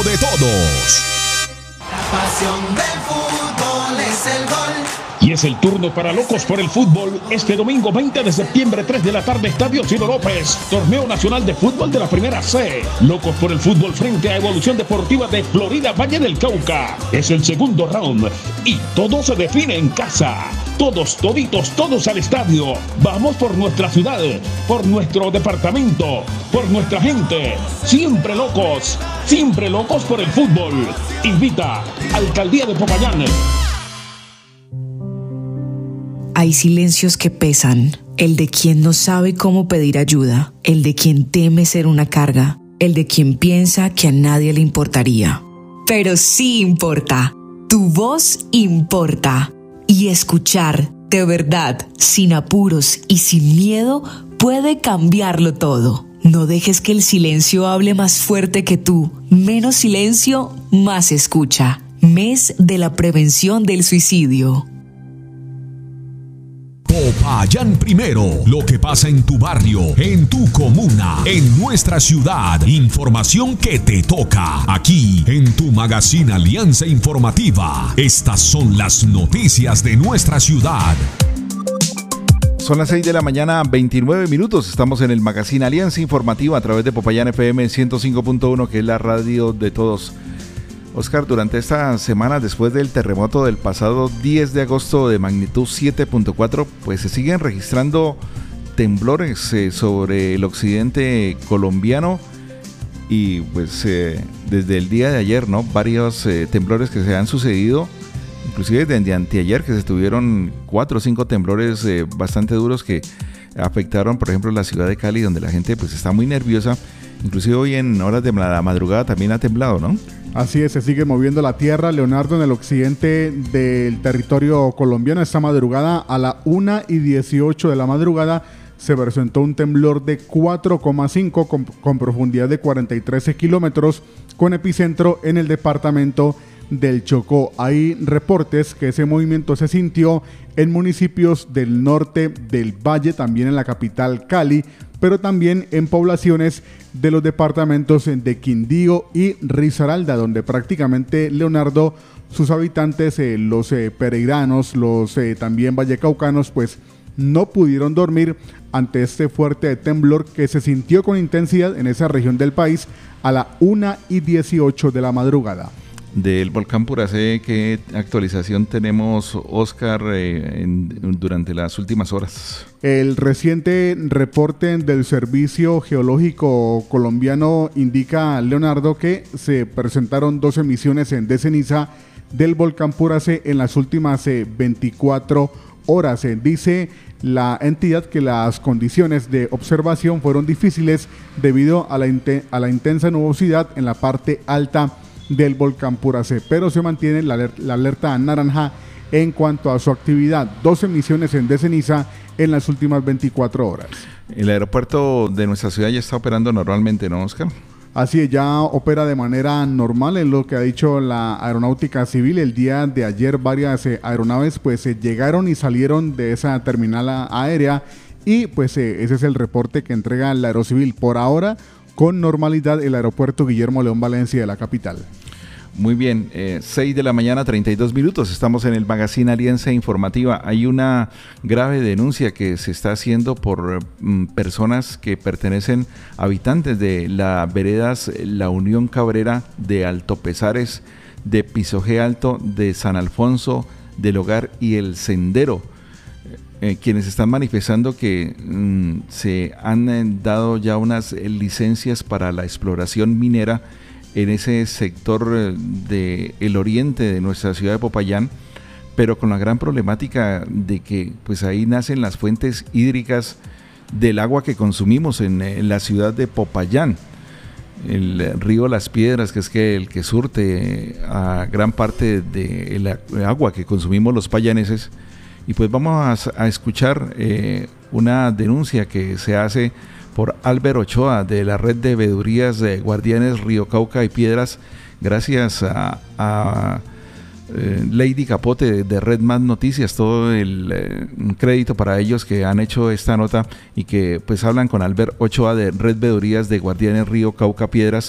de todos. La pasión del fútbol es el gol. Y es el turno para Locos por el Fútbol. Este domingo 20 de septiembre, 3 de la tarde, Estadio Ciro López. Torneo Nacional de Fútbol de la Primera C. Locos por el Fútbol frente a Evolución Deportiva de Florida Valle del Cauca. Es el segundo round y todo se define en casa. Todos, toditos, todos al estadio. Vamos por nuestra ciudad, por nuestro departamento, por nuestra gente. Siempre locos por el fútbol. Invita Alcaldía de Popayán. Hay silencios que pesan, el de quien no sabe cómo pedir ayuda, el de quien teme ser una carga, el de quien piensa que a nadie le importaría. Pero sí importa, tu voz importa. Y escuchar, de verdad, sin apuros y sin miedo, puede cambiarlo todo. No dejes que el silencio hable más fuerte que tú. Menos silencio, más escucha. Mes de la prevención del suicidio. Popayán Primero, lo que pasa en tu barrio, en tu comuna, en nuestra ciudad. Información que te toca aquí en tu magazine Alianza Informativa. Estas son las noticias de nuestra ciudad. Son las 6 de la mañana, 29 minutos. Estamos en el magazine Alianza Informativa a través de Popayán FM 105.1, que es la radio de todos. Oscar, durante esta semana, después del terremoto del pasado 10 de agosto de magnitud 7.4, pues se siguen registrando temblores sobre el occidente colombiano y pues desde el día de ayer, ¿no? Varios temblores que se han sucedido, inclusive desde anteayer, que se tuvieron 4 o 5 temblores bastante duros que afectaron, por ejemplo, la ciudad de Cali, donde la gente pues está muy nerviosa. Inclusive hoy en horas de la madrugada también ha temblado, ¿no? Así es, se sigue moviendo la tierra, Leonardo, en el occidente del territorio colombiano. Esta madrugada, a la 1:18 de la madrugada, se presentó un temblor de 4,5 con profundidad de 43 kilómetros, con epicentro en el departamento del Chocó. Hay reportes que ese movimiento se sintió en municipios del norte del Valle, también en la capital Cali, pero también en poblaciones de los departamentos de Quindío y Risaralda, donde prácticamente, Leonardo, sus habitantes, los peregrinos, los también vallecaucanos, pues no pudieron dormir ante este fuerte temblor que se sintió con intensidad en esa región del país a la 1:18 de la madrugada. Del volcán Puracé, ¿qué actualización tenemos, Oscar, durante las últimas horas? El reciente reporte del Servicio Geológico Colombiano indica, Leonardo, que se presentaron 2 emisiones de ceniza del volcán Puracé en las últimas 24 horas. Dice la entidad que las condiciones de observación fueron difíciles debido a la intensa nubosidad en la parte alta del volcán Puracé, pero se mantiene la alerta naranja en cuanto a su actividad. 2 emisiones de ceniza en las últimas 24 horas. El aeropuerto de nuestra ciudad ya está operando normalmente, ¿no, Oscar? Así es, ya opera de manera normal, es lo que ha dicho la Aeronáutica Civil. El día de ayer varias aeronaves pues llegaron y salieron de esa terminal aérea y pues ese es el reporte que entrega la Aerocivil. Por ahora, con normalidad, el aeropuerto Guillermo León Valencia de la capital. Muy bien, 6 de la mañana, 32 minutos. Estamos en el magazine Alianza Informativa. Hay una grave denuncia que se está haciendo por personas que pertenecen, habitantes de las veredas La Unión Cabrera, de Alto Pesares, de Pisojé Alto, de San Alfonso, del Hogar y El Sendero. Quienes están manifestando que se han dado ya unas licencias para la exploración minera en ese sector del oriente de nuestra ciudad de Popayán, pero con la gran problemática de que pues ahí nacen las fuentes hídricas del agua que consumimos en la ciudad de Popayán. El río Las Piedras, que es el que surte a gran parte del agua que consumimos los payaneses. Y pues vamos a escuchar una denuncia que se hace por Álvaro Ochoa de la red de veedurías de Guardianes Río Cauca y Piedras, gracias a Lady Capote de Red Más Noticias, todo el crédito para ellos que han hecho esta nota y que pues hablan con Albert Ochoa de Red Veedurías de Guardianes Río Cauca Piedras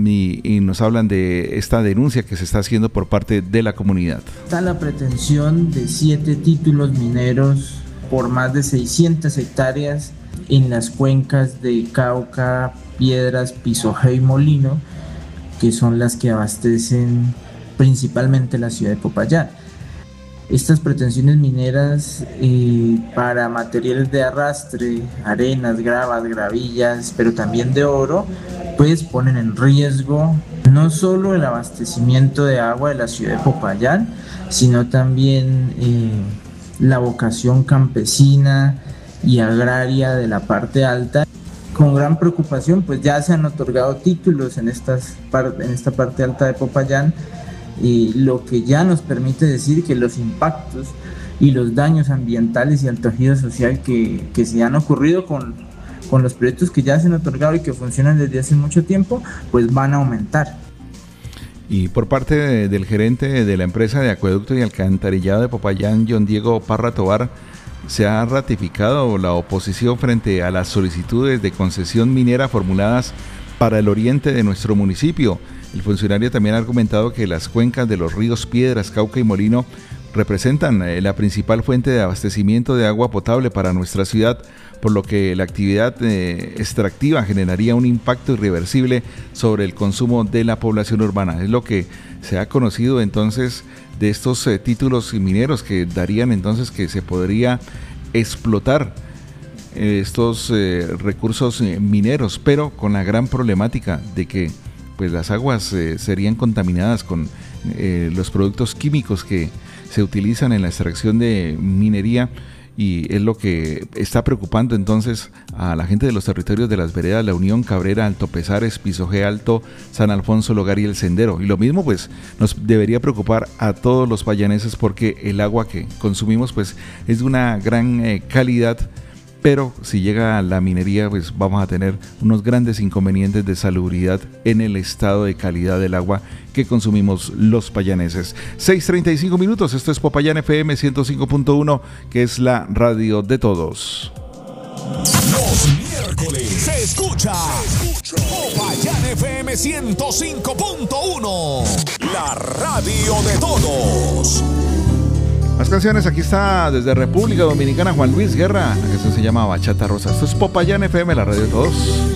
y nos hablan de esta denuncia que se está haciendo por parte de la comunidad. Está la pretensión de 7 títulos mineros por más de 600 hectáreas en las cuencas de Cauca, Piedras, Pisojé y Molino, que son las que abastecen principalmente la ciudad de Popayán. Estas pretensiones mineras para materiales de arrastre, arenas, gravas, gravillas, pero también de oro, pues ponen en riesgo no solo el abastecimiento de agua de la ciudad de Popayán, sino también la vocación campesina y agraria de la parte alta. Con gran preocupación, pues ya se han otorgado títulos en esta parte alta de Popayán, lo que ya nos permite decir que los impactos y los daños ambientales y al tejido social que se han ocurrido con los proyectos que ya se han otorgado y que funcionan desde hace mucho tiempo, pues van a aumentar. Y por parte del gerente de la empresa de acueducto y alcantarillado de Popayán, John Diego Parra Tobar, se ha ratificado la oposición frente a las solicitudes de concesión minera formuladas para el oriente de nuestro municipio. El funcionario también ha argumentado que las cuencas de los ríos Piedras, Cauca y Molino representan la principal fuente de abastecimiento de agua potable para nuestra ciudad, por lo que la actividad extractiva generaría un impacto irreversible sobre el consumo de la población urbana. Es lo que se ha conocido entonces de estos títulos mineros que darían entonces que se podría explotar estos recursos mineros, pero con la gran problemática de que pues las aguas serían contaminadas con los productos químicos que se utilizan en la extracción de minería, y es lo que está preocupando entonces a la gente de los territorios de las veredas La Unión, Cabrera, Alto Pesares, Pisojé Alto, San Alfonso, Logar y El Sendero. Y lo mismo pues nos debería preocupar a todos los payaneses, porque el agua que consumimos pues es de una gran calidad, pero si llega la minería pues vamos a tener unos grandes inconvenientes de salubridad en el estado de calidad del agua que consumimos los payaneses. 6:35 minutos, esto es Popayán FM 105.1, que es la radio de todos. Los miércoles se escucha Popayán FM 105.1, la radio de todos. Las canciones, aquí está desde República Dominicana Juan Luis Guerra, la canción se llama Bachata Rosa. Esto es Popayán FM, la radio de todos.